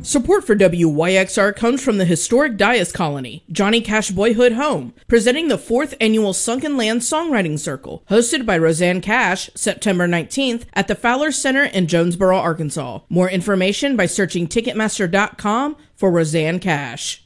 Support for WYXR comes from the historic Dias Colony, Johnny Cash Boyhood Home, presenting the 4th annual Sunken Land Songwriting Circle, hosted by Roseanne Cash, September 19th at the Fowler Center in Jonesboro, Arkansas. More information by searching Ticketmaster.com for Roseanne Cash.